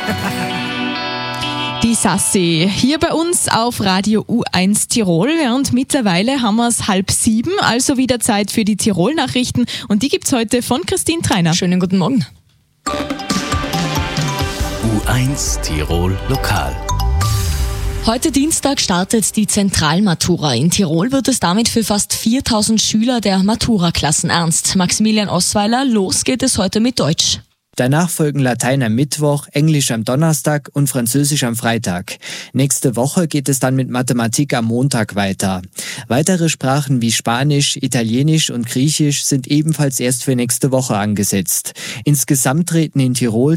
Die Sassi, hier bei uns auf Radio U1 Tirol, und mittlerweile haben wir es 6:30, also wieder Zeit für die Tirol-Nachrichten, und die gibt's heute von Christine Treiner. Schönen guten Morgen. U1 Tirol Lokal. Heute Dienstag startet die Zentralmatura. In Tirol wird es damit für fast 4.000 Schüler der Matura-Klassen ernst. Maximilian Osweiler, los geht es heute mit Deutsch. Danach folgen Latein am Mittwoch, Englisch am Donnerstag und Französisch am Freitag. Nächste Woche geht es dann mit Mathematik am Montag weiter. Weitere Sprachen wie Spanisch, Italienisch und Griechisch sind ebenfalls erst für nächste Woche angesetzt. Insgesamt treten in Tirol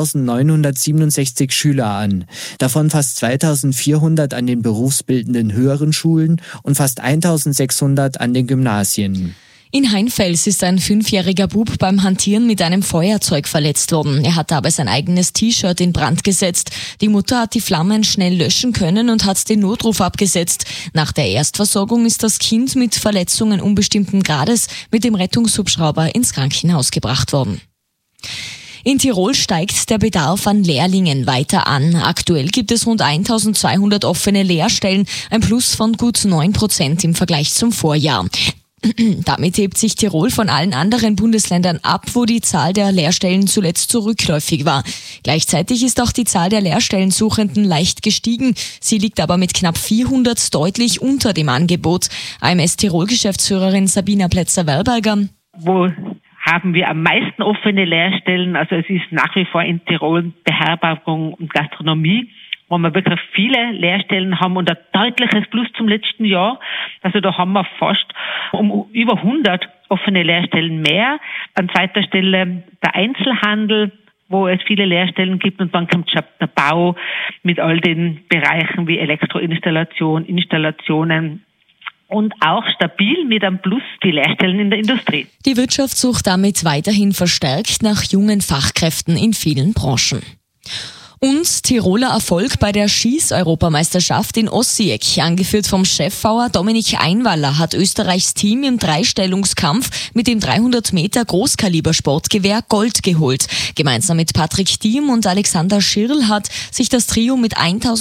3.967 Schüler an. Davon fast 2.400 an den berufsbildenden höheren Schulen und fast 1.600 an den Gymnasien. In Heinfels ist ein 5-jähriger Bub beim Hantieren mit einem Feuerzeug verletzt worden. Er hat dabei sein eigenes T-Shirt in Brand gesetzt. Die Mutter hat die Flammen schnell löschen können und hat den Notruf abgesetzt. Nach der Erstversorgung ist das Kind mit Verletzungen unbestimmten Grades mit dem Rettungshubschrauber ins Krankenhaus gebracht worden. In Tirol steigt der Bedarf an Lehrlingen weiter an. Aktuell gibt es rund 1.200 offene Lehrstellen, ein Plus von gut 9% im Vergleich zum Vorjahr. Damit hebt sich Tirol von allen anderen Bundesländern ab, wo die Zahl der Lehrstellen zuletzt so rückläufig war. Gleichzeitig ist auch die Zahl der Lehrstellensuchenden leicht gestiegen. Sie liegt aber mit knapp 400 deutlich unter dem Angebot. AMS Tirol-Geschäftsführerin Sabina Plätzer-Werberger. Wo haben wir am meisten offene Lehrstellen? Also es ist nach wie vor in Tirol Beherbergung und Gastronomie, wo wir wirklich viele Lehrstellen haben und ein deutliches Plus zum letzten Jahr. Also da haben wir fast um über 100 offene Lehrstellen mehr. An zweiter Stelle der Einzelhandel, wo es viele Lehrstellen gibt, und dann kommt schon der Bau mit all den Bereichen wie Elektroinstallation, Installationen. Und auch stabil mit einem Plus die Lehrstellen in der Industrie. Die Wirtschaft sucht damit weiterhin verstärkt nach jungen Fachkräften in vielen Branchen. Und Tiroler Erfolg bei der Schieß-Europameisterschaft in Osijek. Angeführt vom Cheffauer Dominik Einwaller hat Österreichs Team im Dreistellungskampf mit dem 300 Meter Großkalibersportgewehr Gold geholt. Gemeinsam mit Patrick Diem und Alexander Schirl hat sich das Trio mit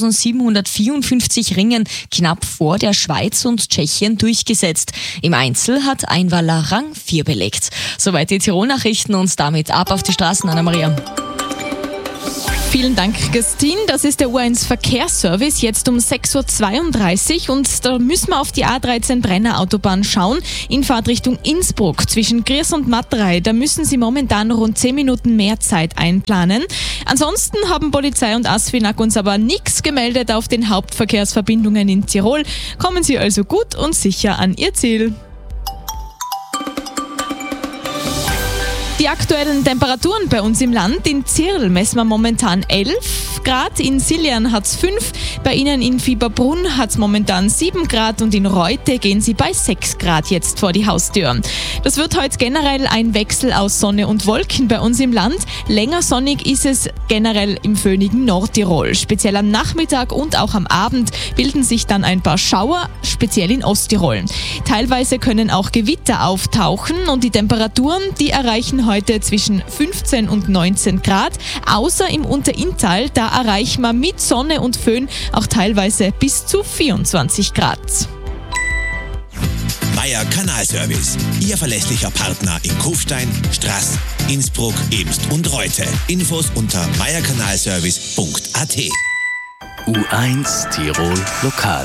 1.754 Ringen knapp vor der Schweiz und Tschechien durchgesetzt. Im Einzel hat Einwaller Rang 4 belegt. Soweit die Tirol-Nachrichten, und damit ab auf die Straßen, Anna-Maria. Vielen Dank, Christine. Das ist der U1 Verkehrsservice, jetzt um 6.32 Uhr, und da müssen wir auf die A13 Brenner Autobahn schauen. In Fahrtrichtung Innsbruck zwischen Griers und Matterei, da müssen Sie momentan rund 10 Minuten mehr Zeit einplanen. Ansonsten haben Polizei und ASFINAG uns aber nichts gemeldet auf den Hauptverkehrsverbindungen in Tirol. Kommen Sie also gut und sicher an Ihr Ziel. Die aktuellen Temperaturen bei uns im Land: in Zirl messen wir momentan 11 Grad, in Sillern hat es 5, bei Ihnen in Fieberbrunn hat es momentan 7 Grad und in Reute gehen Sie bei 6 Grad jetzt vor die Haustür. Das wird heute generell ein Wechsel aus Sonne und Wolken bei uns im Land. Länger sonnig ist es generell im föhnigen Nordtirol. Speziell am Nachmittag und auch am Abend bilden sich dann ein paar Schauer, speziell in Osttirol. Teilweise können auch Gewitter auftauchen, und die Temperaturen, die erreichen heute zwischen 15 und 19 Grad, außer im Unterinntal, da erreichen wir mit Sonne und Föhn auch teilweise bis zu 24 Grad. Meier Kanalservice, Ihr verlässlicher Partner in Kufstein, Straß, Innsbruck, Emst und Reute. Infos unter meierkanalservice.at. U1 Tirol Lokal.